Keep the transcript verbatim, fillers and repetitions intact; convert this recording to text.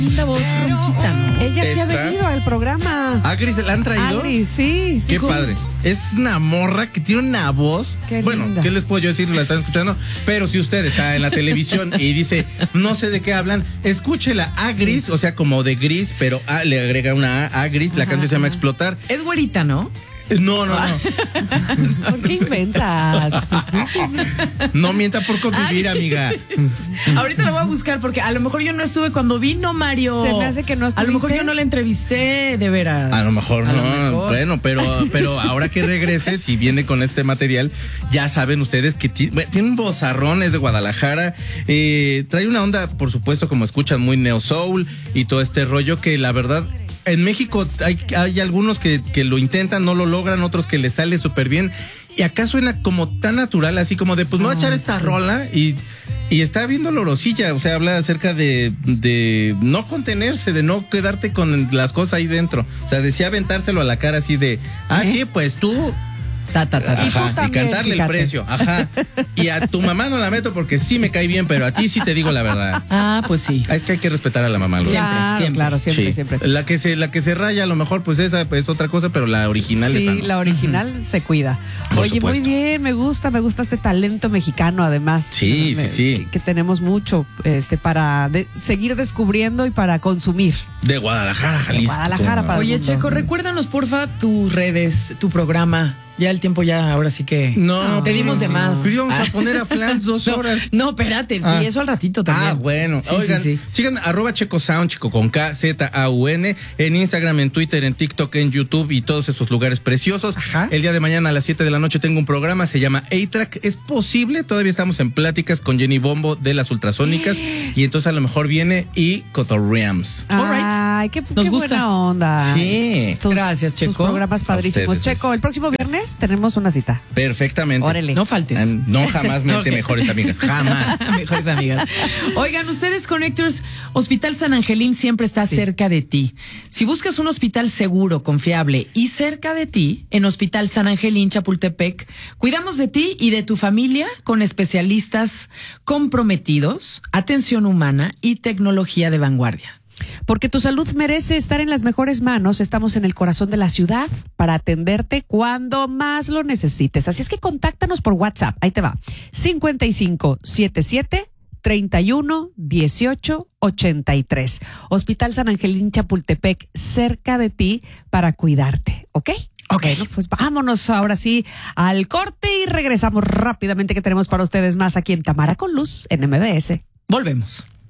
Linda voz ronquita, ¿no? Ella sí ha Está- venido al programa. ¿Agris la han traído? Agri, sí, sí. Qué sí. padre. Es una morra que tiene una voz. Qué bueno, linda. ¿qué les puedo yo decir? La están escuchando. Pero si usted está en la televisión y dice, no sé de qué hablan, escúchela. Agris, sí. O sea, como de gris, pero A, le agrega una A, Agris. La Ajá, canción se llama ajá. Explotar. Es güerita, ¿no? No, no, no. ¿Por qué inventas? No mienta por convivir, amiga. Ahorita la voy a buscar porque a lo mejor yo no estuve cuando vino Mario. Se me hace que no A lo mejor estuviste. yo no la entrevisté, de veras. A lo mejor A no, lo mejor. bueno, pero, pero ahora que regrese, si viene con este material, ya saben ustedes que ti- bueno, tiene un vozarrón, es de Guadalajara, eh, trae una onda, por supuesto, como escuchan, muy neo soul y todo este rollo que la verdad, en México hay, hay algunos que, que lo intentan, no lo logran, otros que les sale súper bien, y acá suena como tan natural, así como de, pues me voy a echar Ah, esta sí. rola y... Y está bien dolorosilla, o sea, habla acerca de, de no contenerse, de no quedarte con las cosas ahí dentro. O sea, decía aventárselo a la cara así de, ah, ¿Eh? sí, pues tú, Ta, ta, ta, ta. Y tú ajá, y, también, cantarle fíjate. el precio, ajá. Y a tu mamá no la meto porque sí me cae bien, pero a ti sí te digo la verdad. Ah, pues sí. Es que hay que respetar a la mamá. Lola. Siempre, Claro, siempre. claro, siempre, Sí. siempre. La que se, la que se raya a lo mejor, pues esa es otra cosa, pero la original Sí, es esa, ¿no? la original se cuida. Por Oye, supuesto. muy bien, me gusta, me gusta este talento mexicano, además. Sí, Me- sí, sí. Que, que tenemos mucho este para de- seguir descubriendo y para consumir. De Guadalajara, Jalisco. Guadalajara, para- Oye, mundo. Checo, recuérdanos, porfa, tus redes, tu programa. Ya el tiempo ya, ahora sí que... No, te dimos de más. Pero íbamos a poner a Flans dos No, horas. no, espérate, sí, Ah. eso al ratito también. Ah, bueno. Sí, Oigan, sí, sí. síganme, arroba Checo Sound, Chico con K, Z A U N, en Instagram, en Twitter, en TikTok, en YouTube y todos esos lugares preciosos. Ajá. El día de mañana a las siete de la noche tengo un programa, se llama A-Track. Es posible, todavía estamos en pláticas con Jenny Bombo de las Ultrasónicas y entonces a lo mejor viene y Cotorreams. All right. Ay, qué, Nos qué gusta. buena onda. Sí. Tus- Gracias, Tus Checo. programas padrísimos. ustedes, Checo, pues. el próximo viernes tenemos una cita. Perfectamente. Órale. No faltes. Ah, No, jamás mente Ok. mejores amigas. Jamás. Mejores amigas. Oigan, ustedes, Connectors, Hospital San Angelín siempre está Sí. cerca de ti. Si buscas un hospital seguro, confiable y cerca de ti, en Hospital San Angelín, Chapultepec, cuidamos de ti y de tu familia con especialistas comprometidos, atención humana y tecnología de vanguardia. Porque tu salud merece estar en las mejores manos. Estamos en el corazón de la ciudad para atenderte cuando más lo necesites. Así es que contáctanos por WhatsApp. Ahí te va. cincuenta y cinco setenta y siete treinta y uno dieciocho ochenta y tres. Hospital San Angelín Chapultepec, cerca de ti para cuidarte. ¿Ok? Ok. Bueno, pues vámonos ahora sí al corte y regresamos rápidamente que tenemos para ustedes más aquí en Tamara con Luz en M B S. Volvemos.